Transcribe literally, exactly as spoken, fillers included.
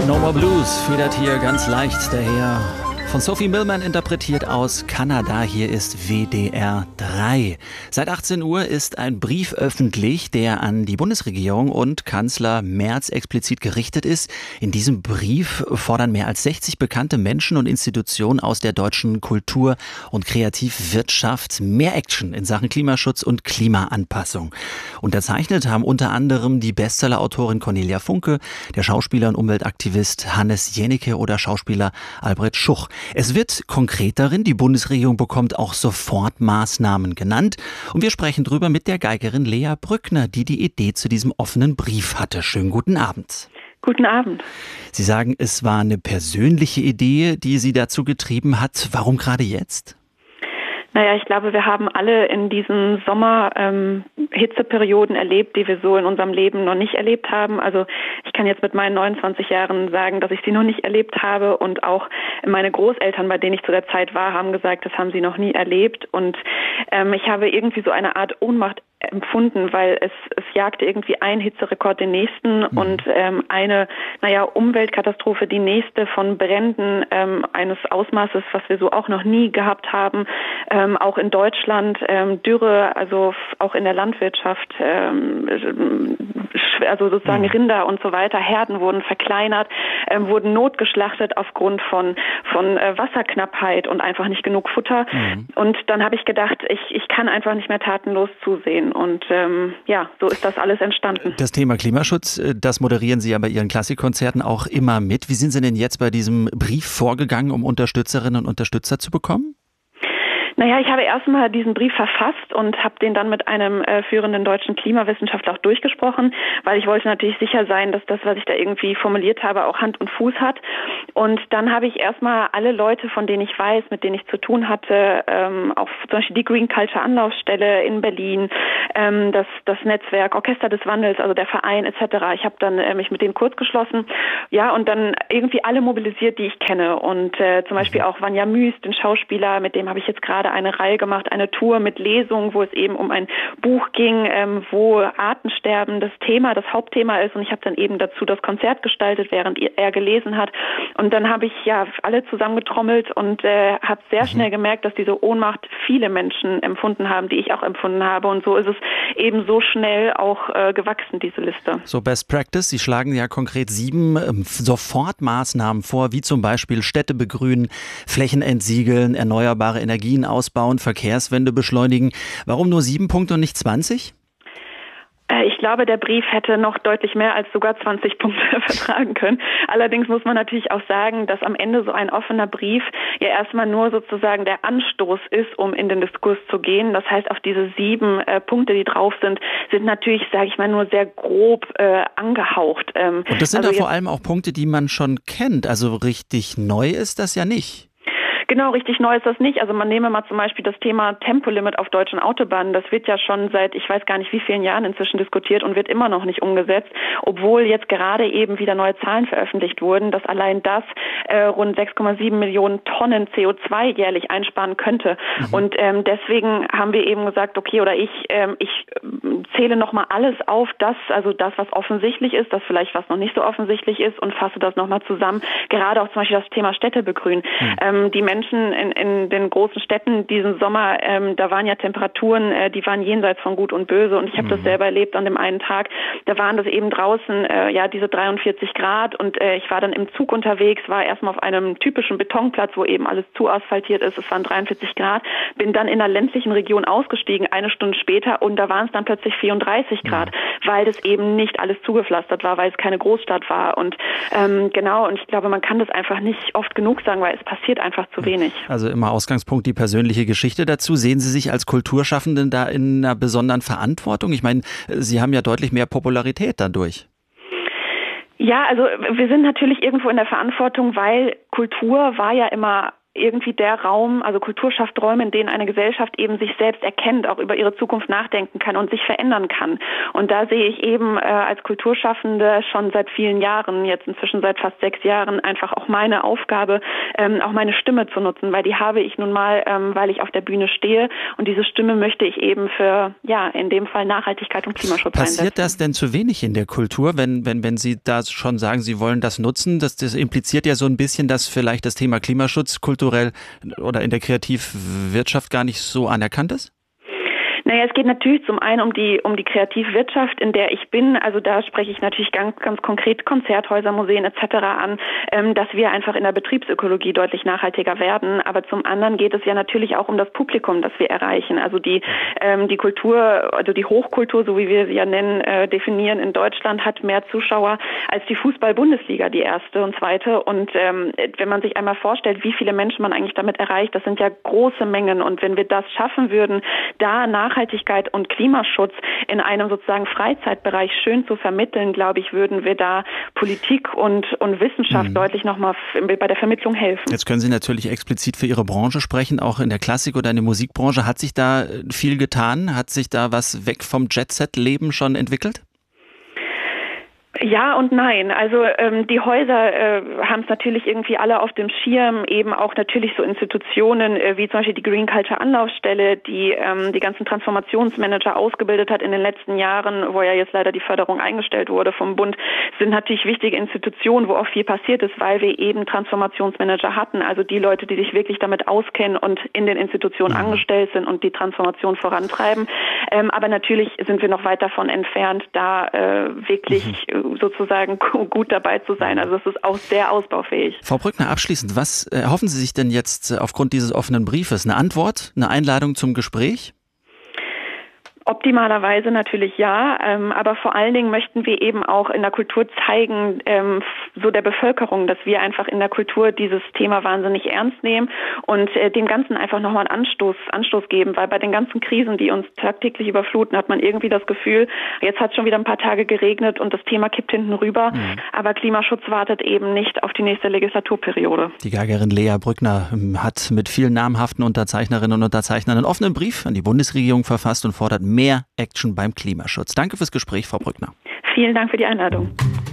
No More Blues federt hier ganz leicht daher. Von Sophie Millman interpretiert aus Kanada. Hier ist W D R drei. Seit achtzehn Uhr ist ein Brief öffentlich, der an die Bundesregierung und Kanzler Merz explizit gerichtet ist. In diesem Brief fordern mehr als sechzig bekannte Menschen und Institutionen aus der deutschen Kultur- und Kreativwirtschaft mehr Action in Sachen Klimaschutz und Klimaanpassung. Unterzeichnet haben unter anderem die Bestsellerautorin Cornelia Funke, der Schauspieler und Umweltaktivist Hannes Jennecke oder Schauspieler Albrecht Schuch. Es wird konkret darin, die Bundesregierung bekommt auch Sofortmaßnahmen genannt. Und wir sprechen drüber mit der Geigerin Lea Brückner, die die Idee zu diesem offenen Brief hatte. Schönen guten Abend. Guten Abend. Sie sagen, es war eine persönliche Idee, die Sie dazu getrieben hat. Warum gerade jetzt? Naja, ich glaube, wir haben alle in diesen Sommer ähm, Hitzeperioden erlebt, die wir so in unserem Leben noch nicht erlebt haben. Also ich kann jetzt mit meinen neunundzwanzig Jahren sagen, dass ich sie noch nicht erlebt habe, und auch meine Großeltern, bei denen ich zu der Zeit war, haben gesagt, das haben sie noch nie erlebt. Und ähm, ich habe irgendwie so eine Art Ohnmacht empfunden, weil es, es jagte irgendwie ein Hitzerekord den nächsten mhm. und ähm, eine, naja, Umweltkatastrophe die nächste von Bränden ähm, eines Ausmaßes, was wir so auch noch nie gehabt haben. Ähm, auch in Deutschland ähm, Dürre, also auch in der Landwirtschaft, ähm, also sozusagen mhm. Rinder und so weiter, Herden wurden verkleinert, ähm, wurden notgeschlachtet aufgrund von von äh, Wasserknappheit und einfach nicht genug Futter. Mhm. Und dann habe ich gedacht, ich ich kann einfach nicht mehr tatenlos zusehen. Und ähm, ja, so ist das alles entstanden. Das Thema Klimaschutz, das moderieren Sie ja bei Ihren Klassikkonzerten auch immer mit. Wie sind Sie denn jetzt bei diesem Brief vorgegangen, um Unterstützerinnen und Unterstützer zu bekommen? Naja, ich habe erstmal diesen Brief verfasst und habe den dann mit einem äh, führenden deutschen Klimawissenschaftler auch durchgesprochen, weil ich wollte natürlich sicher sein, dass das, was ich da irgendwie formuliert habe, auch Hand und Fuß hat. Und dann habe ich erstmal alle Leute, von denen ich weiß, mit denen ich zu tun hatte, ähm, auch zum Beispiel die Green Culture Anlaufstelle in Berlin, ähm, das, das Netzwerk Orchester des Wandels, also der Verein et cetera. Ich habe dann äh, mich mit denen kurz geschlossen, ja, und dann irgendwie alle mobilisiert, die ich kenne. Und äh, zum Beispiel auch Vanja Müß, den Schauspieler, mit dem habe ich jetzt gerade eine Reihe gemacht, eine Tour mit Lesungen, wo es eben um ein Buch ging, ähm, wo Artensterben das Thema, das Hauptthema ist, und ich habe dann eben dazu das Konzert gestaltet, während er gelesen hat, und dann habe ich ja alle zusammengetrommelt und äh, habe sehr mhm. schnell gemerkt, dass diese Ohnmacht viele Menschen empfunden haben, die ich auch empfunden habe, und so ist es eben so schnell auch äh, gewachsen, diese Liste. So Best Practice, Sie schlagen ja konkret sieben ähm, Sofortmaßnahmen vor, wie zum Beispiel Städte begrünen, Flächen entsiegeln, erneuerbare Energien ausbauen, Verkehrswende beschleunigen. Warum nur sieben Punkte und nicht zwanzig? Ich glaube, der Brief hätte noch deutlich mehr als sogar zwanzig Punkte vertragen können. Allerdings muss man natürlich auch sagen, dass am Ende so ein offener Brief ja erstmal nur sozusagen der Anstoß ist, um in den Diskurs zu gehen. Das heißt, auf diese sieben äh, Punkte, die drauf sind, sind natürlich, sage ich mal, nur sehr grob äh, angehaucht. Ähm, Und das sind also ja vor allem auch Punkte, die man schon kennt. Also richtig neu ist das ja nicht. Genau, richtig neu ist das nicht. Also man nehme mal zum Beispiel das Thema Tempolimit auf deutschen Autobahnen. Das wird ja schon seit, ich weiß gar nicht wie vielen Jahren inzwischen diskutiert und wird immer noch nicht umgesetzt, obwohl jetzt gerade eben wieder neue Zahlen veröffentlicht wurden, dass allein das äh, rund sechs Komma sieben Millionen Tonnen C O zwei jährlich einsparen könnte. Mhm. Und ähm, deswegen haben wir eben gesagt, okay, oder ich, ähm, ich zähle nochmal alles auf, das, also das, was offensichtlich ist, das vielleicht was noch nicht so offensichtlich ist, und fasse das nochmal zusammen. Gerade auch zum Beispiel das Thema Städte begrünen. Mhm. Ähm, die Menschen in, in den großen Städten diesen Sommer, ähm, da waren ja Temperaturen, äh, die waren jenseits von Gut und Böse, und ich habe mhm. das selber erlebt an dem einen Tag. Da waren das eben draußen äh, ja diese dreiundvierzig Grad, und äh, ich war dann im Zug unterwegs, war erstmal auf einem typischen Betonplatz, wo eben alles zu asphaltiert ist. Es waren dreiundvierzig Grad, bin dann in der ländlichen Region ausgestiegen, eine Stunde später, und da waren es dann plötzlich vierunddreißig Grad, mhm. weil das eben nicht alles zugepflastert war, weil es keine Großstadt war. Und ähm, genau, und ich glaube, man kann das einfach nicht oft genug sagen, weil es passiert einfach zu wenig. Also immer Ausgangspunkt die persönliche Geschichte dazu. Sehen Sie sich als Kulturschaffenden da in einer besonderen Verantwortung? Ich meine, Sie haben ja deutlich mehr Popularität dadurch. Ja, also wir sind natürlich irgendwo in der Verantwortung, weil Kultur war ja immer irgendwie der Raum, also Kultur schafft Räume, in denen eine Gesellschaft eben sich selbst erkennt, auch über ihre Zukunft nachdenken kann und sich verändern kann. Und da sehe ich eben äh, als Kulturschaffende schon seit vielen Jahren, jetzt inzwischen seit fast sechs Jahren, einfach auch meine Aufgabe, ähm, auch meine Stimme zu nutzen, weil die habe ich nun mal, ähm, weil ich auf der Bühne stehe, und diese Stimme möchte ich eben für, ja, in dem Fall Nachhaltigkeit und Klimaschutz einsetzen. Passiert das denn zu wenig in der Kultur, wenn, wenn, wenn Sie da schon sagen, Sie wollen das nutzen? Das, das impliziert ja so ein bisschen, dass vielleicht das Thema Klimaschutz kulturell oder in der Kreativwirtschaft gar nicht so anerkannt ist? Naja, es geht natürlich zum einen um die um die Kreativwirtschaft, in der ich bin. Also da spreche ich natürlich ganz ganz konkret Konzerthäuser, Museen et cetera an, ähm, dass wir einfach in der Betriebsökologie deutlich nachhaltiger werden. Aber zum anderen geht es ja natürlich auch um das Publikum, das wir erreichen. Also die ähm, die Kultur, also die Hochkultur, so wie wir sie ja nennen, äh, definieren in Deutschland, hat mehr Zuschauer als die Fußball-Bundesliga, die erste und zweite. Und ähm, wenn man sich einmal vorstellt, wie viele Menschen man eigentlich damit erreicht, das sind ja große Mengen. Und wenn wir das schaffen würden, da nach Nachhaltigkeit und Klimaschutz in einem sozusagen Freizeitbereich schön zu vermitteln, glaube ich, würden wir da Politik und, und Wissenschaft mhm. deutlich nochmal bei der Vermittlung helfen. Jetzt können Sie natürlich explizit für Ihre Branche sprechen, auch in der Klassik oder in der Musikbranche. Hat sich da viel getan? Hat sich da was weg vom Jet-Set-Leben schon entwickelt? Ja und nein. Also ähm, die Häuser äh, haben es natürlich irgendwie alle auf dem Schirm, eben auch natürlich so Institutionen äh, wie zum Beispiel die Green Culture Anlaufstelle, die ähm, die ganzen Transformationsmanager ausgebildet hat in den letzten Jahren, wo ja jetzt leider die Förderung eingestellt wurde vom Bund, sind natürlich wichtige Institutionen, wo auch viel passiert ist, weil wir eben Transformationsmanager hatten, also die Leute, die sich wirklich damit auskennen und in den Institutionen mhm. angestellt sind und die Transformation vorantreiben. Ähm, aber natürlich sind wir noch weit davon entfernt, da äh, wirklich mhm. sozusagen gut dabei zu sein. Also es ist auch sehr ausbaufähig. Frau Brückner, abschließend, was erhoffen Sie sich denn jetzt aufgrund dieses offenen Briefes? Eine Antwort, eine Einladung zum Gespräch? Optimalerweise natürlich ja, ähm, aber vor allen Dingen möchten wir eben auch in der Kultur zeigen, ähm, so der Bevölkerung, dass wir einfach in der Kultur dieses Thema wahnsinnig ernst nehmen und äh, dem Ganzen einfach nochmal einen Anstoß, Anstoß geben, weil bei den ganzen Krisen, die uns tagtäglich überfluten, hat man irgendwie das Gefühl, jetzt hat es schon wieder ein paar Tage geregnet und das Thema kippt hinten rüber, mhm. aber Klimaschutz wartet eben nicht auf die nächste Legislaturperiode. Die Geigerin Lea Brückner hat mit vielen namhaften Unterzeichnerinnen und Unterzeichnern einen offenen Brief an die Bundesregierung verfasst und fordert mehr Action beim Klimaschutz. Danke fürs Gespräch, Frau Brückner. Vielen Dank für die Einladung.